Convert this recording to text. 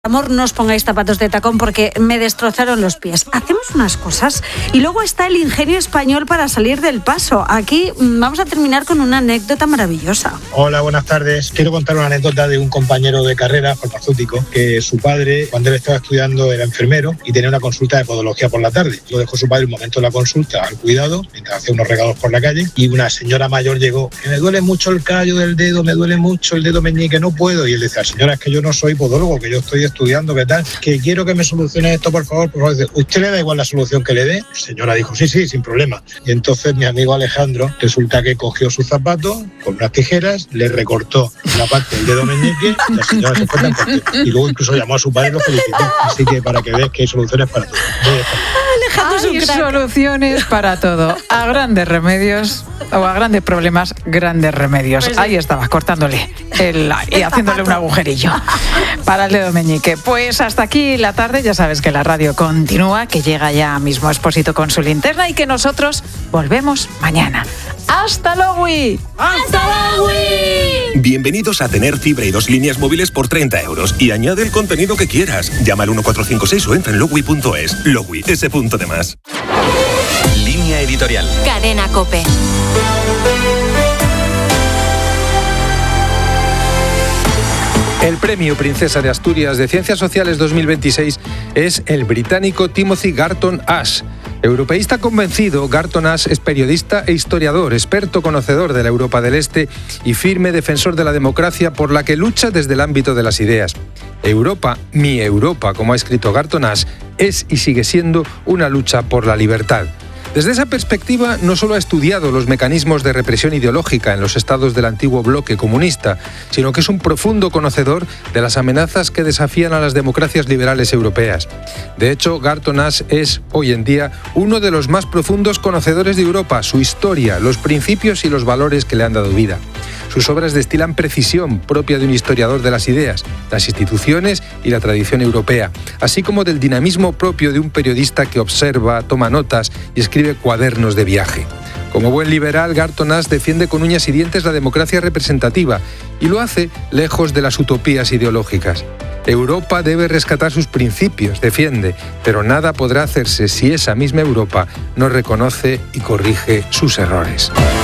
Amor, no os pongáis zapatos de tacón porque me destrozaron los pies. Hacemos unas cosas y luego está el ingenio español para salir del paso. Aquí vamos a terminar con una anécdota maravillosa. Hola, buenas tardes. Quiero contar una anécdota de un compañero de carrera farmacéutico que su padre, cuando él estaba estudiando, era enfermero y tenía una consulta de podología por la tarde. Lo dejó su padre un momento de la consulta al cuidado, mientras hacía unos regalos por la calle, y una señora mayor llegó: que me duele mucho el callo del dedo, me duele mucho el dedo meñique, no puedo. Y él decía: señora, es que yo no soy podólogo, que yo estoy estudiando, ¿qué tal? Que quiero que me solucione esto, por favor. Dice: ¿usted le da igual la solución que le dé? La señora dijo: sí, sin problema. Y entonces mi amigo Alejandro resulta que cogió su zapato con unas tijeras, le recortó la parte del dedo meñique, y la señora se fue tan contenta. Y luego incluso llamó a su padre y lo felicitó. Así que para que veas que hay soluciones para todo. Hay soluciones para todo. A grandes remedios o a grandes problemas, grandes remedios. Pues ahí estaba, cortándole y haciéndole un agujerillo para el dedo meñique. Pues hasta aquí la tarde. Ya sabes que la radio continúa, que llega ya mismo Expósito con su linterna y que nosotros volvemos mañana. ¡Hasta luego! ¡Hasta luego! Bienvenidos a tener fibra y 2 líneas móviles por 30 € y añade el contenido que quieras. Llama al 1456 o entra en Logui.es. Logui, ese punto de más. Línea editorial. Cadena COPE. El premio Princesa de Asturias de Ciencias Sociales 2026 es el británico Timothy Garton Ash. Europeísta convencido, Garton Ash es periodista e historiador, experto conocedor de la Europa del Este y firme defensor de la democracia por la que lucha desde el ámbito de las ideas. Europa, mi Europa, como ha escrito Garton Ash, es y sigue siendo una lucha por la libertad. Desde esa perspectiva, no solo ha estudiado los mecanismos de represión ideológica en los estados del antiguo bloque comunista, sino que es un profundo conocedor de las amenazas que desafían a las democracias liberales europeas. De hecho, Garton Ash es, hoy en día, uno de los más profundos conocedores de Europa, su historia, los principios y los valores que le han dado vida. Sus obras destilan precisión propia de un historiador de las ideas, las instituciones y la tradición europea, así como del dinamismo propio de un periodista que observa, toma notas y escribe cuadernos de viaje. Como buen liberal, Garton Ash defiende con uñas y dientes la democracia representativa y lo hace lejos de las utopías ideológicas. Europa debe rescatar sus principios, defiende, pero nada podrá hacerse si esa misma Europa no reconoce y corrige sus errores.